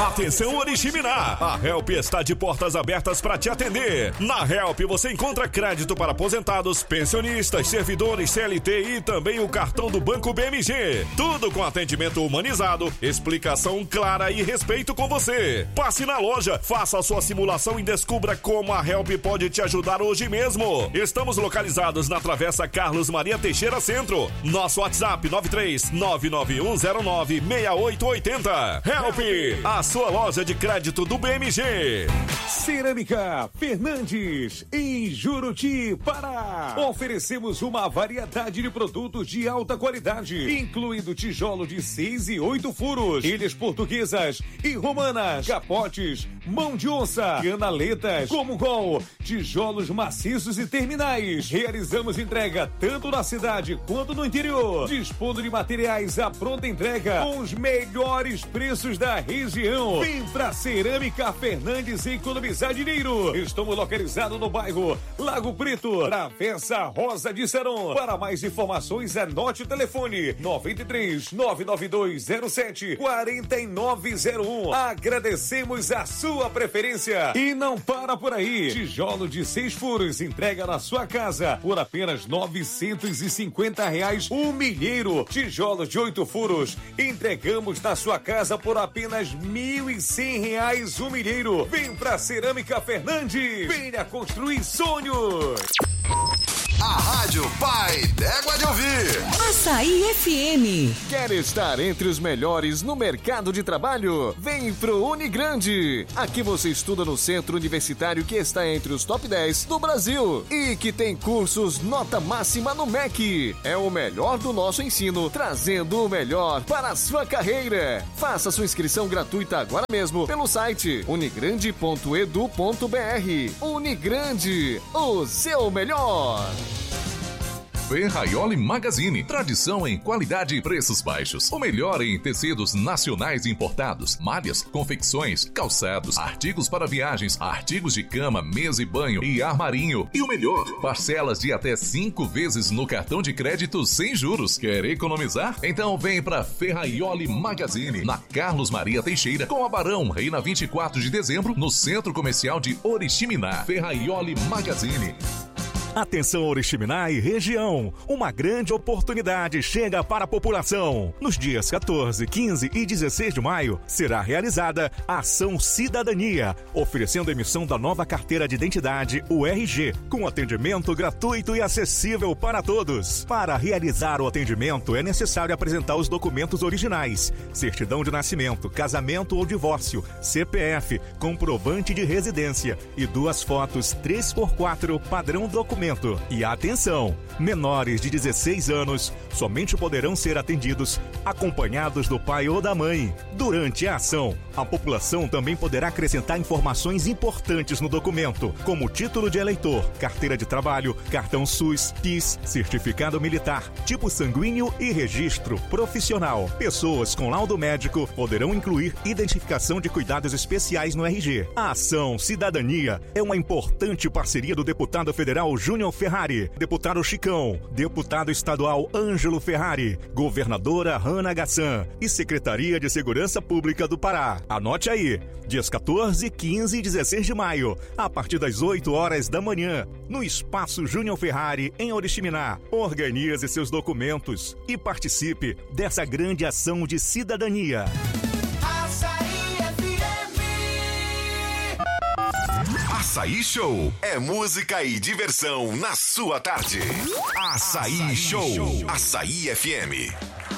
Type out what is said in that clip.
Atenção Oriximiná, a Help está de portas abertas para te atender. Na Help você encontra crédito para aposentados, pensionistas, servidores CLT e também o cartão do Banco BMG. Tudo com atendimento humanizado, explicação clara e respeito com você. Passe na loja, faça a sua simulação e descubra como a Help pode te ajudar hoje mesmo. Estamos localizados na Travessa Carlos Maria Teixeira Centro. Nosso WhatsApp 93991096880. Help, a sua loja de crédito do BMG. Cerâmica Fernandes, em Juruti, Pará. Oferecemos uma variedade de produtos de alta qualidade, incluindo tijolo de 6 e 8 furos, ilhas portuguesas e romanas, capotes, mão de onça, canaletas, como gol, tijolos maciços e terminais. Realizamos entrega tanto na cidade quanto no interior, dispondo de materiais à pronta entrega com os melhores preços da região. Vem pra Cerâmica Fernandes economizar dinheiro. Estamos localizados no bairro Lago Preto, Travessa Rosa de Saron. Para mais informações, anote o telefone 93 99207 4901. Agradecemos a sua preferência. E não para por aí. Tijolo de 6 furos, entrega na sua casa por apenas R$950 o milheiro. Tijolo de 8 furos, entregamos na sua casa por apenas R$1.100 o milheiro. Vem pra Cerâmica Fernandes. Venha construir sonhos. A Rádio Pai d'Égua de Ouvir. Açaí FM. Quer estar entre os melhores no mercado de trabalho? Vem pro Unigrande. Aqui você estuda no centro universitário que está entre os top 10 do Brasil e que tem cursos nota máxima no MEC. É o melhor do nosso ensino, trazendo o melhor para a sua carreira. Faça sua inscrição gratuita agora mesmo pelo site unigrande.edu.br. Unigrande, o seu melhor. Ferraioli Magazine, tradição em qualidade e preços baixos. O melhor em tecidos nacionais importados, malhas, confecções, calçados, artigos para viagens, artigos de cama, mesa e banho e armarinho. E o melhor, parcelas de até 5 vezes no cartão de crédito sem juros. Quer economizar? Então vem para Ferraioli Magazine, na Carlos Maria Teixeira, com a Barão Reina 24 de dezembro, no Centro Comercial de Oriximiná. Ferraioli Magazine. Atenção Oriximiná e região, uma grande oportunidade chega para a população. Nos dias 14, 15 e 16 de maio será realizada a Ação Cidadania, oferecendo a emissão da nova carteira de identidade, o RG, com atendimento gratuito e acessível para todos. Para realizar o atendimento é necessário apresentar os documentos originais, certidão de nascimento, casamento ou divórcio, CPF, comprovante de residência e 2 fotos 3x4 padrão documento. E atenção, menores de 16 anos somente poderão ser atendidos acompanhados do pai ou da mãe. Durante a ação, a população também poderá acrescentar informações importantes no documento, como título de eleitor, carteira de trabalho, cartão SUS, PIS, certificado militar, tipo sanguíneo e registro profissional. Pessoas com laudo médico poderão incluir identificação de cuidados especiais no RG. A Ação Cidadania é uma importante parceria do deputado federal Júnior Ferrari, deputado Chicão, deputado estadual Ângelo Ferrari, governadora Hanna Gassan e Secretaria de Segurança Pública do Pará. Anote aí, dias 14, 15 e 16 de maio, a partir das 8 horas da manhã, no Espaço Júnior Ferrari, em Oriximiná. Organize seus documentos e participe dessa grande ação de cidadania. Açaí Show é música e diversão na sua tarde. Açaí Show. Açaí FM.